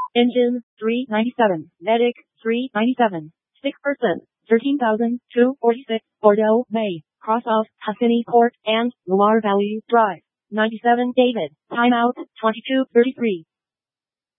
Engine, 397. Medic, 397. 6%, 13,246. Bordeaux Bay, cross off Hassini Court and Loire Valley Drive. 97 David, timeout, 22:33.